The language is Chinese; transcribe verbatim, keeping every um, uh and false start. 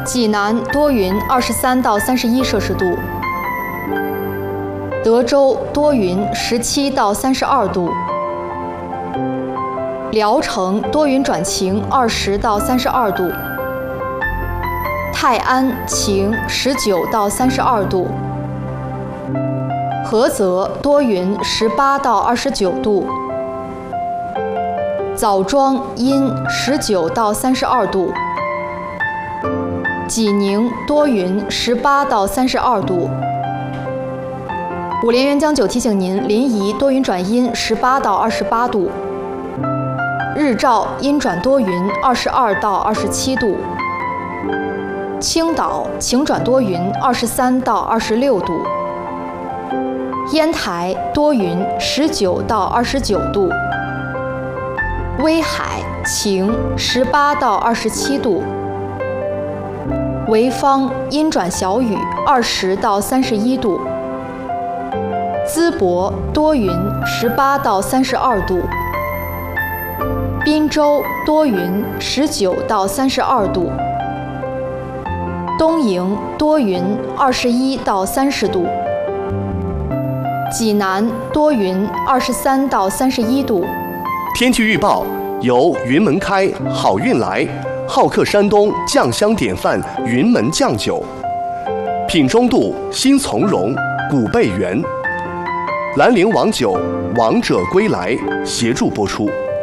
济南多云，二十三到三十一摄氏度；德州多云，十七到三十二度；聊城多云转晴，二十到三十二度；泰安晴，十九到三十二度；菏泽多云，十八到二十九度；枣庄阴，十九到三十二度；济宁多云，十八到三十二度。五连元将酒提醒您：临沂多云转阴，十八到二十八度；日照阴转多云，二十二到二十七度；青岛晴转多云，二十三到二十六度；烟台多云，十九到二十九度；威海晴，十八到二十七度；潍坊阴转小雨，二十到三十一度；淄博多云，十八到三十二度；滨州多云，十九到三十二度；东营多云，二十一到三十度；济南多云，二十三到三十一度。 天气预报由云门开好运来好客山东酱香典范云门酱酒，品中度新从容古贝源，兰陵王酒王者归来协助播出。